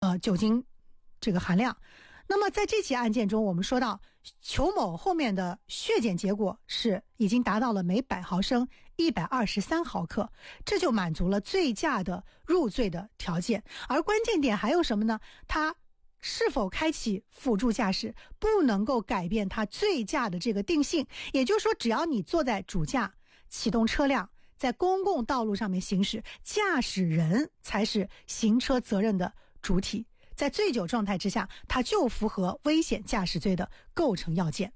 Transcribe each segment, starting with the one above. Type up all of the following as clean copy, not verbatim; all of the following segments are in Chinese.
酒精这个含量。那么在这起案件中，我们说到裘某后面的血检结果是已经达到了每100毫升123毫克，这就满足了醉驾的入罪的条件。而关键点还有什么呢？他是否开启辅助驾驶不能够改变他醉驾的这个定性，也就是说，只要你坐在主驾，启动车辆在公共道路上面行驶，驾驶人才是行车责任的主体。在醉酒状态之下，他就符合危险驾驶罪的构成要件。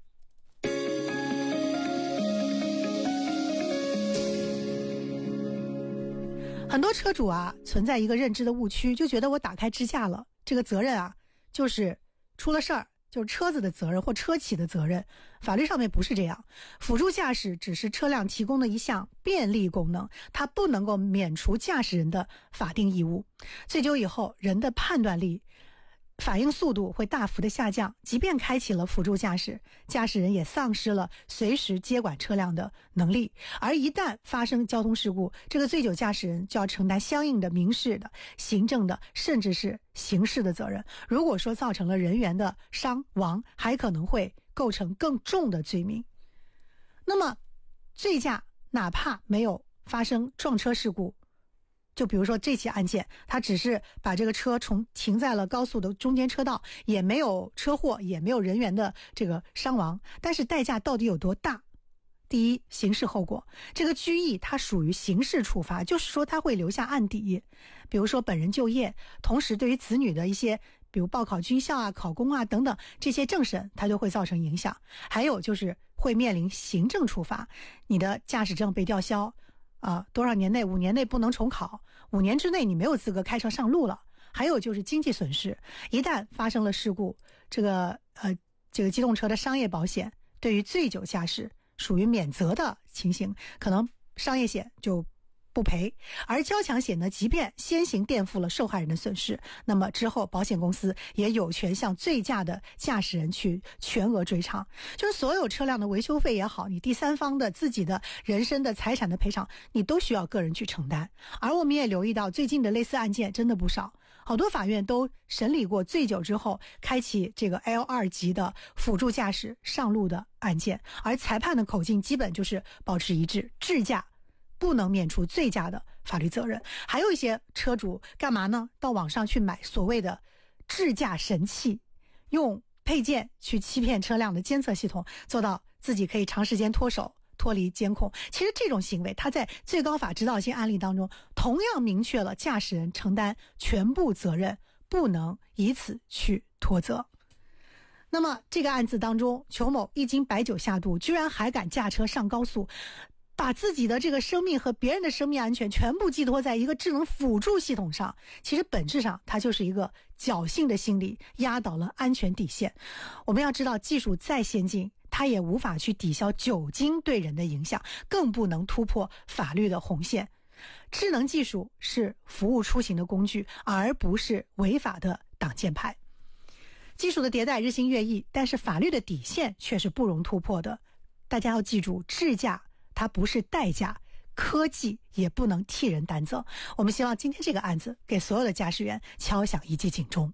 很多车主啊存在一个认知的误区，就觉得我打开支架了，这个责任啊就是出了事儿就是车子的责任或车企的责任。法律上面不是这样，辅助驾驶只是车辆提供的一项便利功能，它不能够免除驾驶人的法定义务。醉酒以后，人的判断力反应速度会大幅的下降，即便开启了辅助驾驶，驾驶人也丧失了随时接管车辆的能力。而一旦发生交通事故，这个醉酒驾驶人就要承担相应的民事的、行政的，甚至是刑事的责任。如果说造成了人员的伤亡，还可能会构成更重的罪名。那么醉驾哪怕没有发生撞车事故，就比如说这起案件，他只是把这个车停在了高速的中间车道，也没有车祸，也没有人员的这个伤亡，但是代价到底有多大？第一，刑事后果，这个拘役它属于刑事处罚，就是说它会留下案底，比如说本人就业，同时对于子女的一些比如报考军校啊、考公啊等等这些政审，它就会造成影响。还有就是会面临行政处罚，你的驾驶证被吊销多少年内5年内不能重考，5年之内你没有资格开车上路了。还有就是经济损失，一旦发生了事故，这个机动车的商业保险对于醉酒驾驶属于免责的情形，可能商业险就不赔。而交强险呢，即便先行垫付了受害人的损失，那么之后保险公司也有权向醉驾的驾驶人去全额追偿。就是所有车辆的维修费也好，你第三方的自己的人身的财产的赔偿，你都需要个人去承担。而我们也留意到最近的类似案件真的不少，好多法院都审理过醉酒之后开启这个 L2 级的辅助驾驶上路的案件，而裁判的口径基本就是保持一致，智驾不能免除醉驾的法律责任。还有一些车主干嘛呢？到网上去买所谓的智驾神器，用配件去欺骗车辆的监测系统，做到自己可以长时间脱离监控。其实这种行为，它在最高法指导性案例当中同样明确了驾驶人承担全部责任，不能以此去脱责。那么这个案子当中，裘某一经白酒下肚，居然还敢驾车上高速，把自己的这个生命和别人的生命安全全部寄托在一个智能辅助系统上，其实本质上它就是一个侥幸的心理，压倒了安全底线。我们要知道，技术再先进，它也无法去抵消酒精对人的影响，更不能突破法律的红线。智能技术是服务出行的工具，而不是违法的挡箭牌。技术的迭代日新月异，但是法律的底线却是不容突破的。大家要记住，智驾它不是代驾，科技也不能替人担责。我们希望今天这个案子给所有的驾驶员敲响一记警钟。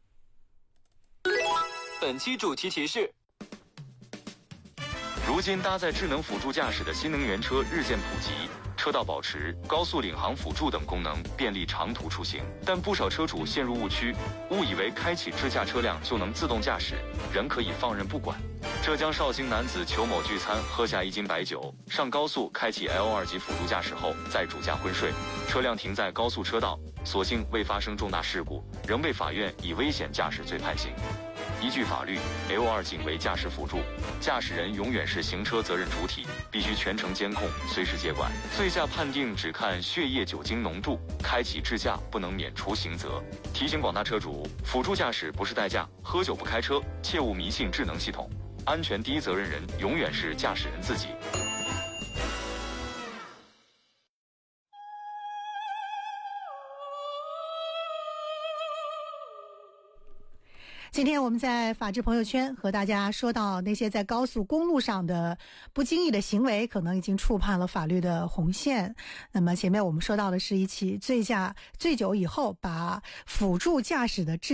本期主题提示：如今搭载智能辅助驾驶的新能源车日渐普及，车道保持、高速领航辅助等功能便利长途出行，但不少车主陷入误区，误以为开启智驾车辆就能自动驾驶，人可以放任不管。浙江绍兴男子裘某聚餐，喝下1斤白酒，上高速开启 L2 级辅助驾驶后，在主驾昏睡，车辆停在高速车道，所幸未发生重大事故，仍被法院以危险驾驶罪判刑。依据法律 ，L2 仅为驾驶辅助，驾驶人永远是行车责任主体，必须全程监控，随时接管。醉驾判定只看血液酒精浓度，开启智驾不能免除刑责。提醒广大车主，辅助驾驶不是代驾，喝酒不开车，切勿迷信智能系统。安全第一责任人永远是驾驶人自己。 今天我们在法治朋友圈和大家说到，那些在高速公路上的不经意的行为可能已经触犯了法律的红线。那么前面我们说到的是一起醉酒以后把辅助驾驶的